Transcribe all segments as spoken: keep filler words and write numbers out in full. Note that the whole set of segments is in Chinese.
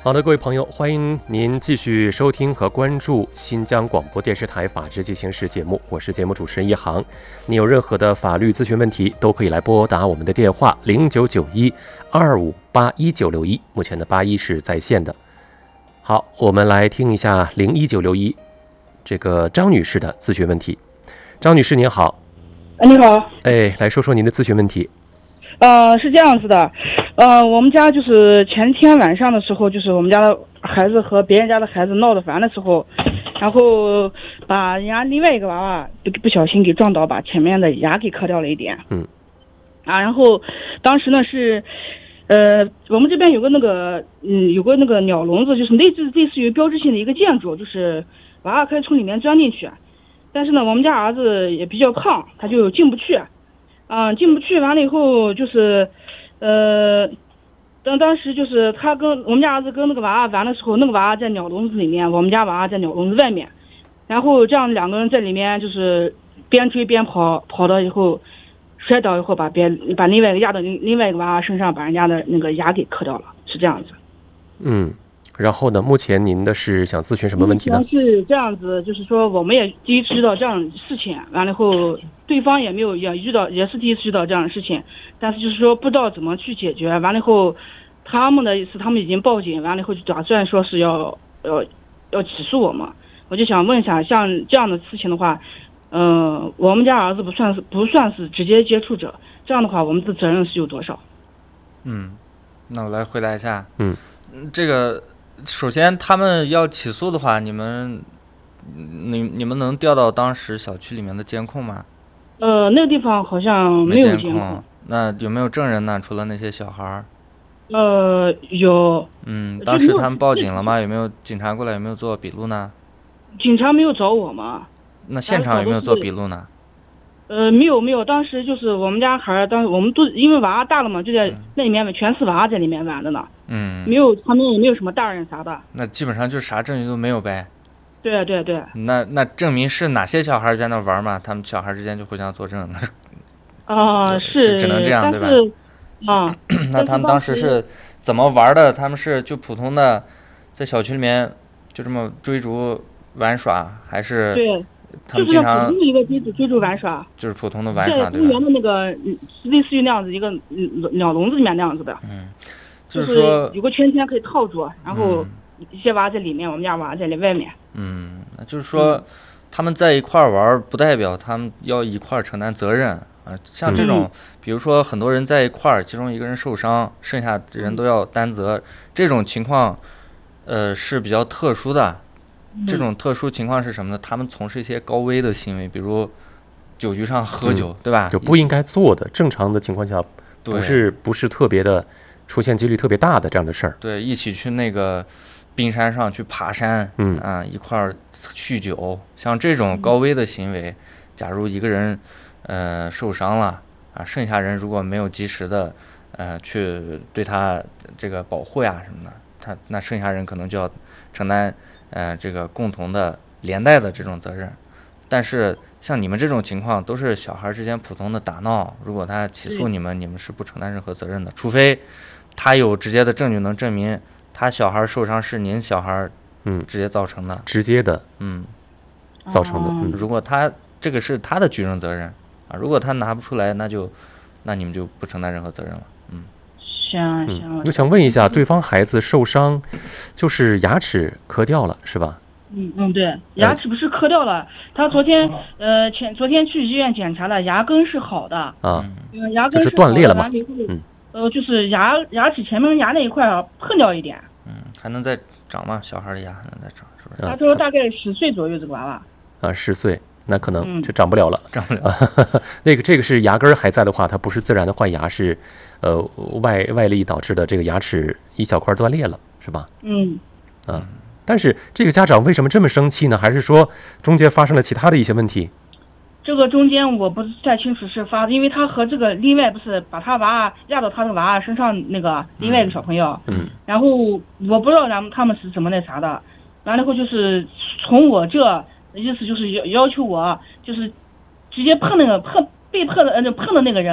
好的，各位朋友，欢迎您继续收听和关注新疆广播电视台法治进行时节目，我是节目主持人一航。你有任何的法律咨询问题，都可以来拨打我们的电话零九九一二五八一九六一，目前的八一是在线的。好，我们来听一下零一九六一这个张女士的咨询问题。张女士您好。 你好。 哎，来说说您的咨询问题。 呃，是这样子的，呃，我们家就是前天晚上的时候，就是我们家的孩子和别人家的孩子闹得烦的时候，然后把人家另外一个娃娃不不小心给撞倒，把前面的牙给磕掉了一点。 嗯。 啊，然后当时呢是，呃，我们这边有个那个，嗯，有个那个鸟笼子，就是类似类似于标志性的一个建筑，就是娃娃可以从里面钻进去，但是呢，我们家儿子也比较胖，他就进不去。啊，进不去，完了以后就是，呃，当当时就是他跟我们家儿子跟那个娃娃玩的时候，那个娃娃在鸟笼子里面，我们家娃娃在鸟笼子外面，然后这样两个人在里面就是边追边跑，跑到以后摔倒以后把别把另外一个压到另另外一个娃娃身上，把人家的那个牙给磕掉了，是这样子。 嗯。然后呢？目前您的是想咨询什么问题呢？ 是这样子，就是说我们也第一次知道这样的事情，完了后对方也没有也遇到，也是第一次遇到这样的事情，但是就是说不知道怎么去解决。完了后，他们的意思他们已经报警，完了后就打算说是要要要起诉我们。我就想问一下，像这样的事情的话，嗯、呃，我们家儿子不算是不算是直接接触者，这样的话我们的责任是有多少？ 嗯，那我来回答一下。 嗯， 这个。首先，他们要起诉的话，你们，你你们能调到当时小区里面的监控吗？ 呃，那个地方好像没有监控。 那有没有证人呢？除了那些小孩儿？ 呃，有。 嗯，当时他们报警了吗？有没有警察过来？有没有做笔录呢？ 警察没有找我吗？ 那现场有没有做笔录呢？ 呃，没有没有，当时就是我们家孩儿，当时我们都因为娃娃大了嘛，就在那里面玩，全是娃娃在里面玩的呢。 嗯， 没有旁边也没有什么大人啥的。 那基本上就啥证据都没有呗。 对对对。 那那证明是哪些小孩在那玩嘛？他们小孩之间就互相作证。 啊、呃， 是只能这样对吧？ 啊。 那他们当时是怎么玩的？他们是就普通的在小区里面就这么追逐玩耍，还是？ 对。 他们经常就是普通的一个追逐追逐玩耍， 就是普通的玩耍， 对吧？公园的那个类似于那样子一个鸟笼子里面那样子的， 嗯， 就是说有个圈圈可以套住，然后一些娃在里面，我们家娃在外面。 嗯，那就是说、嗯、他们在一块玩，不代表他们要一块承担责任啊。像这种、嗯，比如说很多人在一块，其中一个人受伤，剩下人都要担责，这种情况，呃，是比较特殊的。这种特殊情况是什么呢？他们从事一些高危的行为，比如酒局上喝酒， 嗯、 对吧？ 就不应该做的，正常的情况下，不是不是特别的出现几率特别大的这样的事儿。 对，一起去那个冰山上去爬山， 嗯啊，一块儿酗酒，像这种高危的行为，假如一个人呃受伤了啊，剩下人如果没有及时的呃去对他这个保护呀什么的，他那剩下人可能就要承担。呃，这个共同的连带的这种责任，但是像你们这种情况都是小孩之间普通的打闹，如果他起诉你们，你们是不承担任何责任的，除非他有直接的证据能证明他小孩受伤是您小孩嗯直接造成的， 嗯、直接的嗯造成的、嗯。 如果他这个是他的举证责任啊，如果他拿不出来，那就那你们就不承担任何责任了，嗯。 行行、 嗯，我想问一下，对方孩子受伤，就是牙齿磕掉了，是吧？ 嗯嗯，对，牙齿不是磕掉了，他昨天呃前昨天去医院检查了，牙根是好的啊， 嗯，牙根是断裂了嘛？ 嗯，呃，就是牙牙齿前面牙那一块啊碰掉一点。 嗯，还能再长吗？小孩的牙还能再长，是不是？ 他说大概十岁左右这个娃娃。 啊，十岁。那可能就长不了了， 长不了。 那个这个是牙根还在的话，它不是自然的换牙，是呃外外力导致的，这个牙齿一小块断裂了，是吧？ 嗯。 啊，但是这个家长为什么这么生气呢？还是说中间发生了其他的一些问题？ 这个中间我不是太清楚是发，因为他和这个另外不是把他娃娃压到他的娃娃身上那个另外一个小朋友， 嗯， 然后我不知道咱们他们是怎么那啥的，完了后就是从我这。意思就是要要求我，就是直接碰那个碰被碰的呃碰的那个人，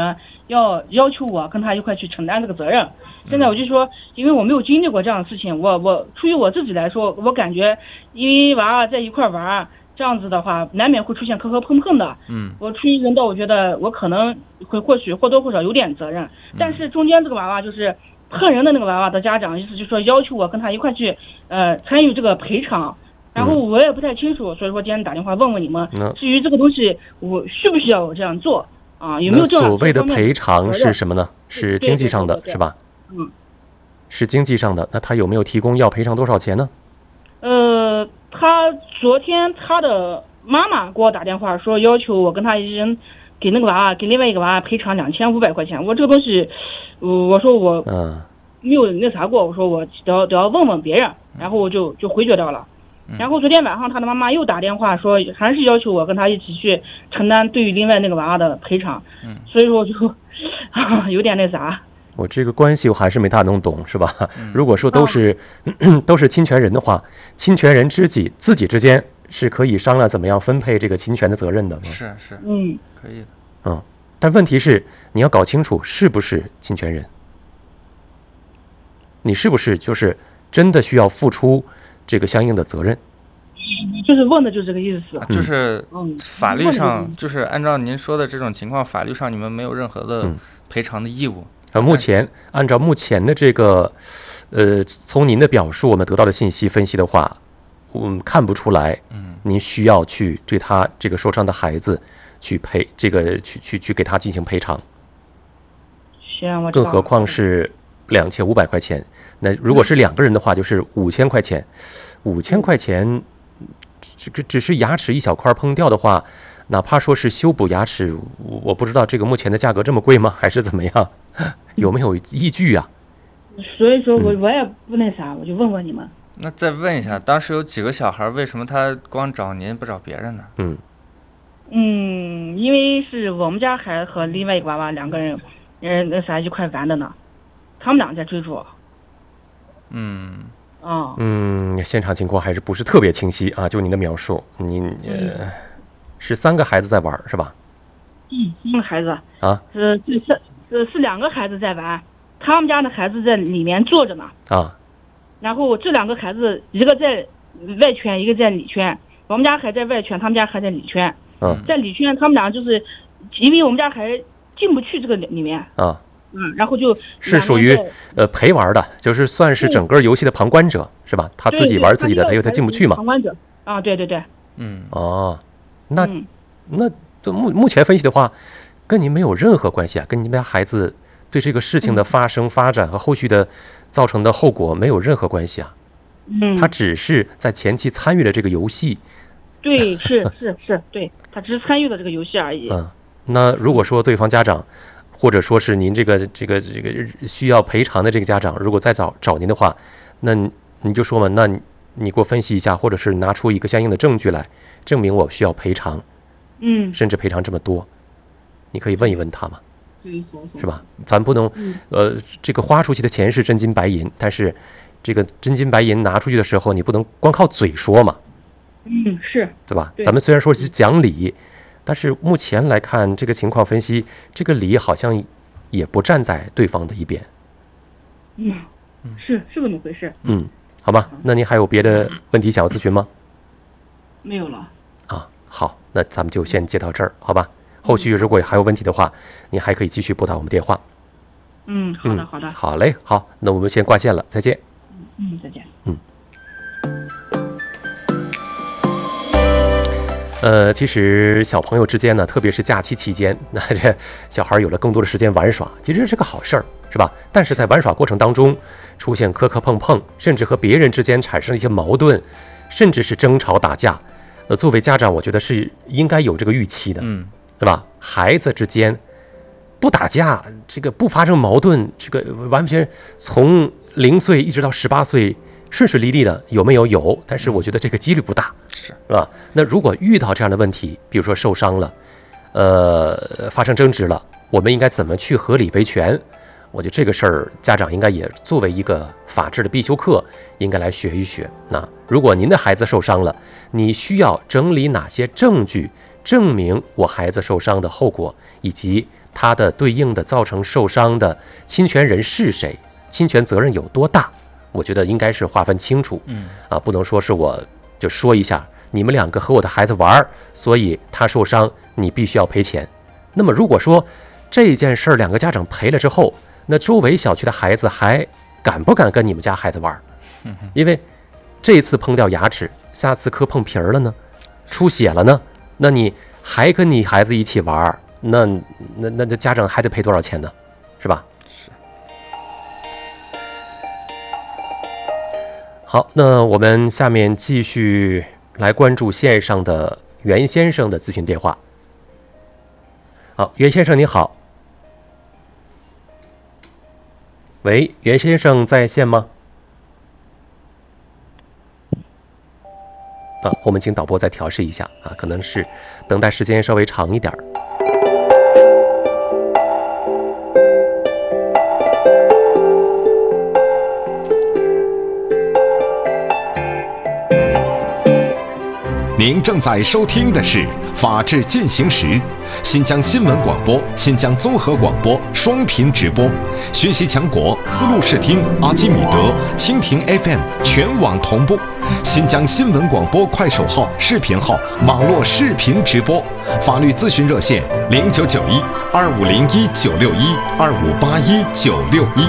要要求我跟他一块去承担这个责任。现在我就说，因为我没有经历过这样的事情，我我出于我自己来说，我感觉因为娃娃在一块玩，这样子的话难免会出现磕磕碰碰的。 嗯， 我出于人道，我觉得我可能会或许或多或少有点责任，但是中间这个娃娃就是碰人的那个娃娃的家长，意思就是说要求我跟他一块去呃参与这个赔偿。然后我也不太清楚，所以说今天打电话问问你们， 嗯、 至于这个东西我需不需要我这样做啊？有没有这样所谓的赔偿是什么呢？是经济上的，是吧？ 嗯， 是经济上的。那他有没有提供要赔偿多少钱呢？ 呃，他昨天他的妈妈给我打电话说，要求我跟他一人给那个娃娃给另外一个娃娃赔偿两千五百块钱。我这个东西，呃、我说我嗯没有那啥过，我说我得要得要问问别人，然后我就就回绝掉了。然后昨天晚上他的妈妈又打电话说，还是要求我跟他一起去承担对于另外那个娃娃的赔偿。 嗯， 所以说我就啊有点那啥。 我这个关系我还是没大弄懂，是吧？如果说都是、嗯、都是侵权人的话，侵权人知己自己之间是可以商量怎么样分配这个侵权的责任的。 是是， 嗯， 可以的。 嗯，但问题是你要搞清楚是不是侵权人，你是不是就是真的需要付出这个相应的责任。 就是问的就是这个意思， 啊、就是法律上、 嗯、 就是按照您说的这种情况，法律上你们没有任何的赔偿的义务。 呃、嗯，目前按照目前的这个，呃，从您的表述我们得到的信息分析的话，我们看不出来，嗯，您需要去对他这个受伤的孩子去赔这个去去去给他进行赔偿。 行，我更何况是两千五百块钱。那如果是两个人的话，就是五千块钱。五千块钱，这个只是牙齿一小块碰掉的话，哪怕说是修补牙齿，我不知道这个目前的价格这么贵吗？还是怎么样？有没有依据啊？ 所以说我我也不那啥，我就问问你们。 那再问一下，当时有几个小孩，为什么他光找您不找别人呢？ 嗯嗯，因为是我们家孩子和另外一个娃娃两个人，嗯，那啥一块玩的呢，他们俩在追逐。 嗯。 哦， 嗯，现场情况还是不是特别清晰啊？就您的描述，你呃，是三个孩子在玩是吧？ 嗯，三个孩子啊， 是是是是两个孩子在玩，他们家的孩子在里面坐着呢。 啊， 然后这两个孩子，一个在外圈，一个在里圈。我们家还在外圈，他们家还在里圈。 嗯， 在里圈，他们俩就是因为我们家还进不去这个里面啊。 嗯，然后就是属于呃陪玩的，就是算是整个游戏的旁观者，是吧？他自己玩自己的，他因为他进不去嘛。 旁观者啊，对对对， 嗯， 哦，那、 嗯、 那目目前分析的话，跟您没有任何关系啊，跟你们家孩子对这个事情的发生、发展和后续的造成的后果没有任何关系啊。 嗯， 他只是在前期参与了这个游戏。 对，是是是，对，他只是参与了这个游戏而已。 嗯，那如果说对方家长，或者说是您这个这个这个需要赔偿的这个家长，如果再找找您的话，那你就说嘛，那你你给我分析一下，或者是拿出一个相应的证据来，证明我需要赔偿， 嗯， 甚至赔偿这么多，你可以问一问他嘛， 嗯， 是吧？咱不能，呃，这个花出去的钱是真金白银，但是这个真金白银拿出去的时候，你不能光靠嘴说嘛， 嗯，是， 对吧？咱们虽然说是讲理。但是目前来看，这个情况分析，这个理好像也不站在对方的一边。 嗯，是是这么回事。 嗯，好吧，那您还有别的问题想要咨询吗？ 没有了。 啊，好，那咱们就先接到这儿，好吧？后续如果还有问题的话，您还可以继续拨打我们电话。 嗯，好的，好的。 好嘞，好，那我们先挂线了，再见。 嗯，再见。 嗯。呃，其实小朋友之间呢，特别是假期期间，那这小孩有了更多的时间玩耍，其实是个好事儿，是吧？但是在玩耍过程当中，出现磕磕碰碰，甚至和别人之间产生一些矛盾，甚至是争吵打架，呃，作为家长，我觉得是应该有这个预期的， 嗯， 对吧？孩子之间不打架，这个不发生矛盾，这个完全从零岁一直到十八岁。顺顺利利的有没有？有，但是我觉得这个几率不大， 是是吧？那如果遇到这样的问题，比如说受伤了，呃，发生争执了，我们应该怎么去合理维权？我觉得这个事儿，家长应该也作为一个法治的必修课，应该来学一学。那如果您的孩子受伤了，你需要整理哪些证据，证明我孩子受伤的后果，以及它的对应的造成受伤的侵权人是谁，侵权责任有多大，我觉得应该是划分清楚。 嗯啊，不能说是我就说一下，你们两个和我的孩子玩，所以他受伤，你必须要赔钱。那么如果说这件事儿两个家长赔了之后，那周围小区的孩子还敢不敢跟你们家孩子玩？因为这次碰掉牙齿，下次磕碰皮儿了呢，出血了呢，那你还跟你孩子一起玩，那那那那家长还得赔多少钱呢？是吧？ 是。 好，那我们下面继续来关注线上的袁先生的咨询电话。好，袁先生你好。喂，袁先生在线吗？啊，我们请导播再调试一下啊，可能是等待时间稍微长一点。 您正在收听的是《法治进行时》，新疆新闻广播、新疆综合广播双频直播，学习强国思路视听、阿基米德、蜻蜓 F M 全网同步，新疆新闻广播快手号、视频号网络视频直播，法律咨询热线零九九一二五零一九六一二五八一九六一。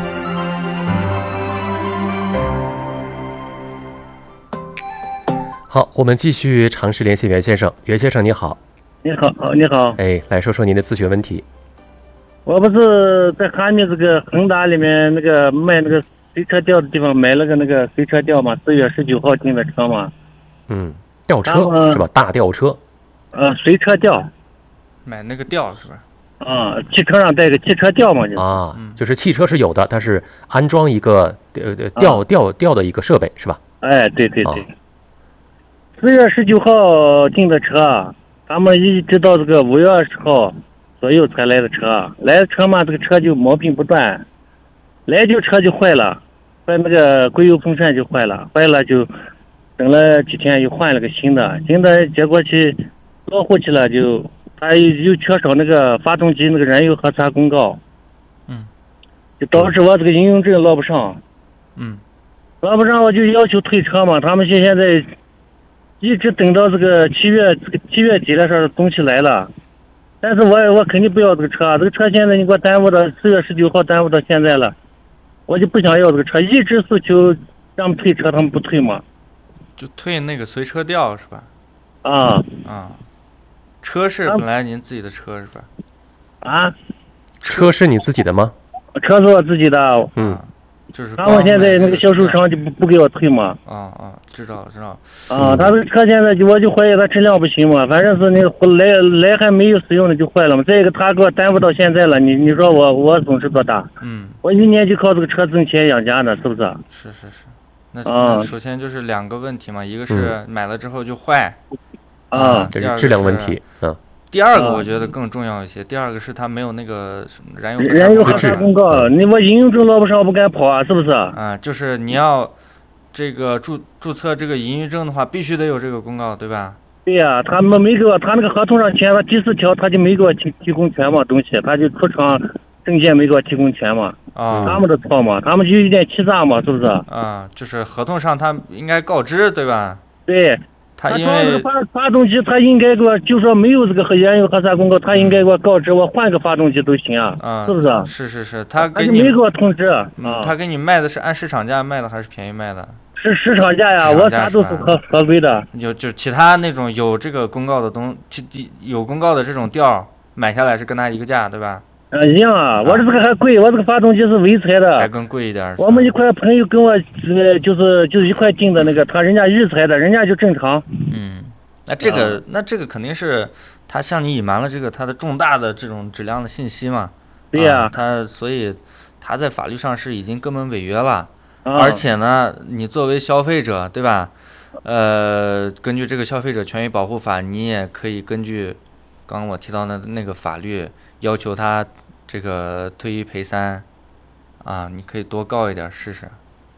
好，我们继续尝试联系袁先生。袁先生你好。 你好，你好。 哎，来说说您的咨询问题。 我不是在哈密这个恒大里面那个卖那个随车吊的地方买了个那个随车吊嘛，四月十九号订的车嘛。 嗯，吊车是吧？大吊车。 呃，随车吊。 买那个吊是吧？ 啊，汽车上带个汽车吊嘛，就是。 啊，就是汽车是有的，但是安装一个呃吊吊吊的一个设备是吧？ 哎，对对对。四月十九号订的车，他们一直到这个五月二十号左右才来的车。来的车嘛，这个车就毛病不断，来就车就坏了，坏那个硅油风扇就坏了，坏了就等了几天又换了个新的，新的结果去落户去了，就他又又缺少那个发动机那个燃油核查公告， 嗯， 就导致我这个应用证落不上， 嗯， 落不上我就要求退车嘛，他们现现在。一直等到这个七月这个七月底的时候东西来了，但是我我肯定不要这个车，这个车现在你给我耽误到四月十九号耽误到现在了，我就不想要这个车，一直诉求让他们退车，他们不退嘛。 就退那个随车吊是吧？ 啊啊，车是本来您自己的车是吧？ 啊， 车是你自己的吗？ 车是我自己的。 嗯。 就是他们现在那个销售商就不不给我退嘛。 啊啊，知道了知道了。 啊，他这个车现在就我就怀疑他质量不行嘛，反正是那个来来还没有使用的就坏了嘛。再一个他给我耽误到现在了，你你说我我损失多大？ 嗯。 我一年就靠这个车挣钱养家呢，是不是？ 是是是。那那首先就是两个问题嘛，一个是买了之后就坏。 啊， 这是质量问题。嗯。 第二个我觉得更重要一些，第二个是它没有那个燃油燃油核查公告，你我应用证落不上，我不敢跑啊，是不是？ 啊，就是你要这个注注册这个营运证的话，必须得有这个公告，对吧？ 对呀、啊，他们没给我，他那个合同上签了第四条，他就没给我提提供全嘛东西，他就出厂证件没给我提供全嘛。 啊， 他们的错嘛，他们就有点欺诈嘛，是不是？ 啊，就是合同上他应该告知，对吧？ 对。 他因为发发动机，他应该给我，就说没有这个燃油核查公告，他应该给我告知，我换个发动机都行啊， 啊是不是？ 是是是，他给你没给我通知啊。 他给你卖的是按市场价卖的还是便宜卖的？ 是市场价呀，我啥都是合合规的。 就就其他那种有这个公告的东，其有公告的这种吊买下来是跟他一个价，对吧？ 啊，一样啊，我这个还贵，我这个发动机是潍柴的， 还更贵一点。 我们一块朋友跟我呃，就是就是一块订的那个，他人家日柴的，人家就正常。 嗯。那这个，那这个肯定是他向你隐瞒了这个他的重大的这种质量的信息嘛？ 对呀、 啊，他所以他在法律上是已经根本违约了， 啊、 而且呢，你作为消费者，对吧？呃，根据这个消费者权益保护法，你也可以根据刚刚我提到的那个法律要求他这个退一赔三，啊，你可以多告一点试试。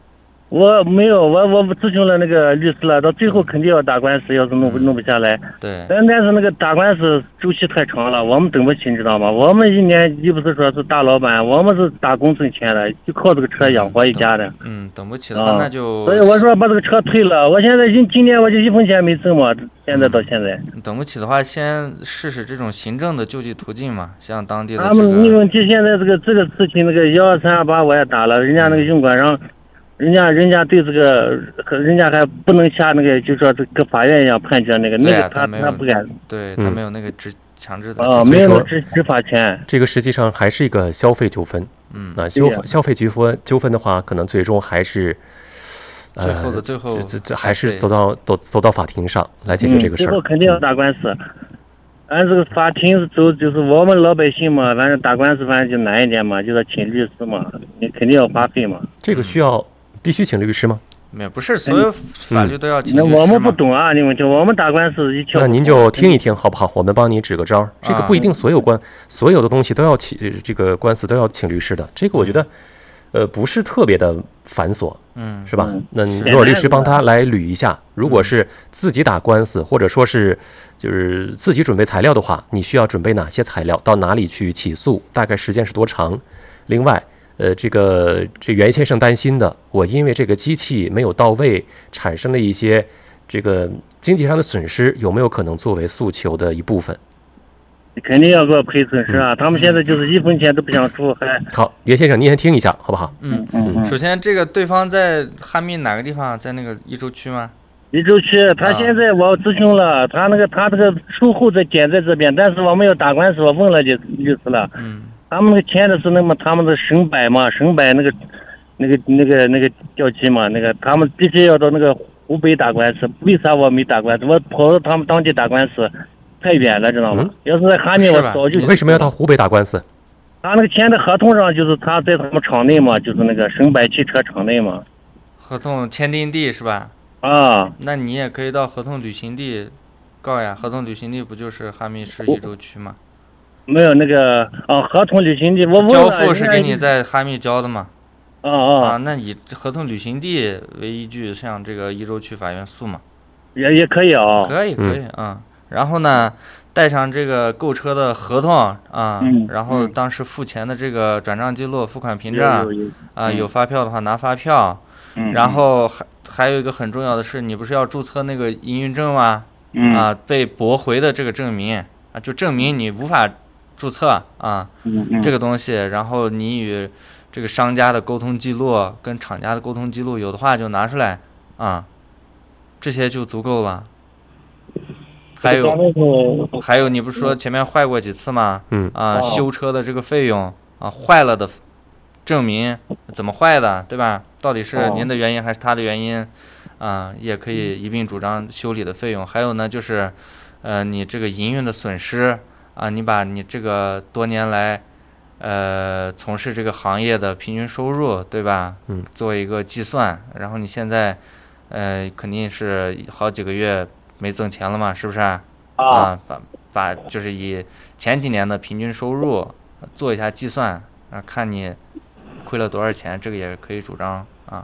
我没有，我我咨询了那个律师了，到最后肯定要打官司，要是弄不弄不下来。 对。 但但是那个打官司周期太长了，我们等不起，你知道吗？我们一年又不是说是大老板，我们是打工挣钱的，就靠这个车养活一家的。 嗯，等不起的话，那就。 所以我说把这个车退了，我现在今今年我就一分钱没挣嘛，现在到现在。 等不起的话，先试试这种行政的救济途径嘛，像当地的、这个。 他们你问题现在这个这个事情，那个幺二三二八我也打了，人家那个用管上。人家人家对这个，人家还不能下那个，就说这跟法院一样判决那个，那个他他不敢， 对他没有那个执强制的， 啊，没有执执法权。 这个实际上还是一个消费纠纷， 嗯， 那消消费纠纷纠纷的话，可能最终还是， 呃，最后的最后， 这这这还是走到走走到法庭上来解决这个事儿。 最后肯定要打官司，按这个法庭走，就是我们老百姓嘛，反正打官司反正就难一点嘛，就要请律师嘛，你肯定要花费嘛。 这个需要。必须请律师吗？ 没有，不是所有法律都要请律师、 嗯、那我们不懂啊，你们就我们打官司一条。 那您就听一听好不好？我们帮你指个招。这个不一定所有官、啊、所有的东西都要请这个官司都要请律师的。这个我觉得，呃，不是特别的繁琐， 嗯， 是吧？嗯、那如果律师帮他来捋一下，如果是自己打官司，或者说是就是自己准备材料的话，你需要准备哪些材料？到哪里去起诉？大概时间是多长？另外。呃，这个这袁先生担心的，我因为这个机器没有到位，产生了一些这个经济上的损失，有没有可能作为诉求的一部分？ 肯定要给我赔损失啊！嗯、他们现在就是一分钱都不想出，还好，袁先生，您先听一下，好不好？ 嗯嗯嗯。首先，这个对方在哈密哪个地方？在那个益州区吗？ 益州区，他现在我咨询了，他那个他这个售后在点在这边，但是我们要打官司，我问了律律师了。 嗯。 他们那个签的是那么他们的省百嘛，省百那个那个那个那个调机嘛，那个他们必须要到那个湖北打官司。为啥我没打官司？我跑到他们当地打官司太远了，知道吗？嗯、要是在哈密，我早就。 为什么要到湖北打官司？ 他那个签的合同上就是他在他们厂内嘛，就是那个省百汽车厂内嘛。 合同签订地是吧？ 啊。 那你也可以到合同履行地告呀。合同履行地不就是哈密市益州区吗？ 没有那个啊，合同履行地我问了， 交付是给你在哈密交的嘛？ 啊啊啊，那以合同履行地为依据，向这个益州区法院诉嘛？ 也也可以啊， 可以可以啊、嗯。然后呢，带上这个购车的合同啊， 嗯、 然后当时付钱的这个转账记录、付款凭证啊、嗯，有发票的话拿发票。 嗯、 然后还还有一个很重要的是，你不是要注册那个营运证吗？ 嗯、 啊，被驳回的这个证明啊，就证明你无法。注册啊、 嗯嗯， 这个东西，然后你与这个商家的沟通记录跟厂家的沟通记录有的话就拿出来啊，这些就足够了。还有还有，你不是说前面坏过几次吗？ 嗯啊，修车的这个费用啊，坏了的证明怎么坏的，对吧？到底是您的原因还是他的原因啊？也可以一并主张修理的费用。还有呢，就是呃，你这个营运的损失。啊，你把你这个多年来，呃，从事这个行业的平均收入，对吧？ 嗯， 做一个计算，然后你现在，呃，肯定是好几个月没挣钱了嘛，是不是？啊， 啊把把就是以前几年的平均收入做一下计算，啊，看你亏了多少钱，这个也可以主张啊。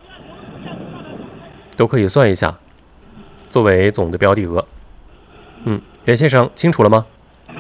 都可以算一下，作为总的标的额。嗯，袁先生清楚了吗？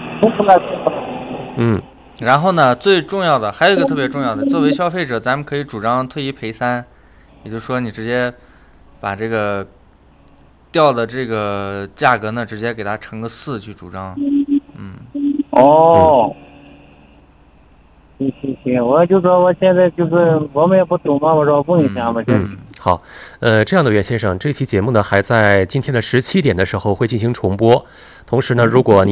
嗯， 然后呢，最重要的还有一个特别重要的，作为消费者，咱们可以主张退一赔三，也就是说，你直接把这个掉的这个价格呢，直接给它乘个四去主张。嗯。 哦。行行行，我就说我现在就是我们也不懂嘛，我说问一下嘛。 嗯。嗯好，呃，这样的袁先生，这期节目呢还在今天的十七点的时候会进行重播。同时呢，如果您